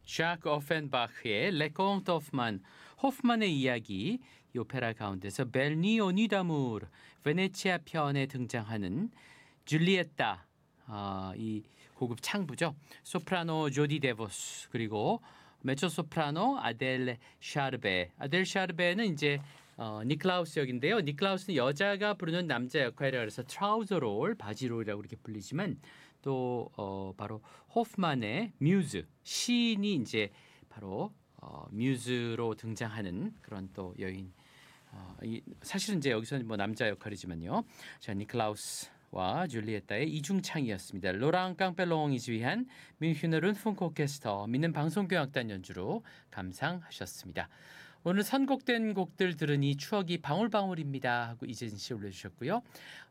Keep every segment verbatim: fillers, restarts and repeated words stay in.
샤크 오펜바흐의 레 콘트 호프만, 호프만의 이야기, 이 오페라 가운데서 벨니오 니다무르, 베네치아 편에 등장하는 줄리에타, 아, 이 고급 창부죠. 소프라노 조디 데보스, 그리고 메초소프라노 아델 샤르베. 아델 샤르베는 이제 어, 니클라우스 역인데요. 니클라우스는 여자가 부르는 남자 역할이라 해서 트라우저롤, 바지롤이라고 이렇게 불리지만 또 어, 바로 호프만의 뮤즈, 시인이 이제 바로 어, 뮤즈로 등장하는 그런 또 여인. 어, 이, 사실은 이제 여기서는 뭐 남자 역할이지만요. 자, 니클라우스와 줄리에타의 이중창이었습니다. 로랑 깡펠롱이 지휘한 뮌헨 룬풍크 오케스터 믿는 방송교향악단 연주로 감상하셨습니다. 오늘 선곡된 곡들 들으니 추억이 방울방울입니다 하고 이재진 씨 올려주셨고요.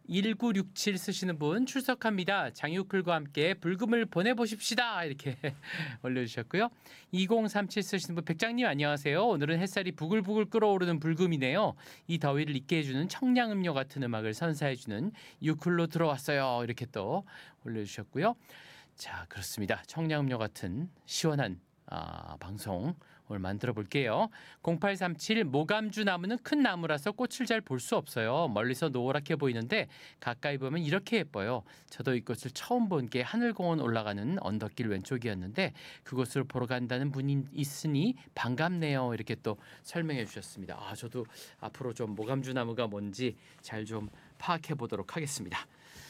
일구육칠 쓰시는 분 출석합니다. 장유클과 함께 불금을 보내보십시다 이렇게 올려주셨고요. 이공삼칠 쓰시는 분 백장님 안녕하세요. 오늘은 햇살이 부글부글 끓어오르는 불금이네요. 이 더위를 잊게 해주는 청량음료 같은 음악을 선사해주는 유클로 들어왔어요. 이렇게 또 올려주셨고요. 자, 그렇습니다. 청량음료 같은 시원한 아, 방송 오늘 만들어 볼게요. 공팔삼칠 모감주 나무는 큰 나무라서 꽃을 잘 볼 수 없어요. 멀리서 노랗게 보이는데 가까이 보면 이렇게 예뻐요. 저도 이 꽃을 처음 본 게 하늘공원 올라가는 언덕길 왼쪽이었는데 그곳을 보러 간다는 분이 있으니 반갑네요. 이렇게 또 설명해 주셨습니다. 아, 저도 앞으로 좀 모감주 나무가 뭔지 잘 좀 파악해 보도록 하겠습니다.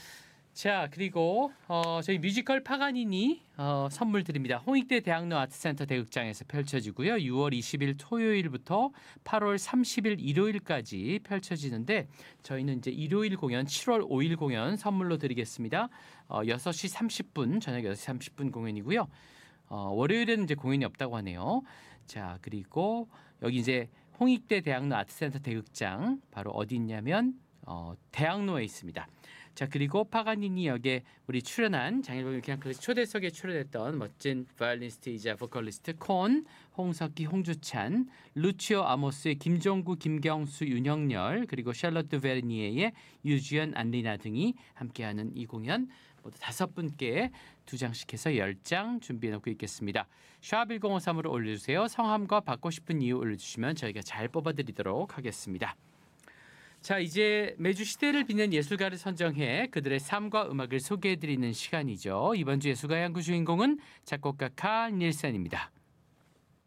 자, 그리고 어, 저희 뮤지컬 파가니니 어, 선물 드립니다. 홍익대 대학로 아트센터 대극장에서 펼쳐지고요. 유월 이십일 토요일부터 팔월 삼십일 일요일까지 펼쳐지는데 저희는 이제 일요일 공연, 칠월 오일 공연 선물로 드리겠습니다. 어, 여섯 시 삼십 분, 저녁 여섯 시 삼십 분 공연이고요. 어, 월요일에는 이제 공연이 없다고 하네요. 자, 그리고 여기 이제 홍익대 대학로 아트센터 대극장 바로 어디 있냐면 어, 대학로에 있습니다. 자, 그리고 파가니니 역에 우리 출연한 장일봉 그냥 그 초대석에 출연했던 멋진 바이올리니스트이자 보컬리스트 콘, 홍석기, 홍주찬, 루치오 아모스의 김종구, 김경수, 윤형렬, 그리고 샬롯드 베르니에의 유주연, 안리나 등이 함께하는 이 공연 모두 다섯 분께 두 장씩 해서 열 장 준비해놓고 있겠습니다. 샵 일공오삼으로 올려주세요. 성함과 받고 싶은 이유 올려주시면 저희가 잘 뽑아드리도록 하겠습니다. 자, 이제 매주 시대를 빛낸 예술가를 선정해 그들의 삶과 음악을 소개해드리는 시간이죠. 이번 주 예술가 양구 주인공은 작곡가 칼 닐센입니다.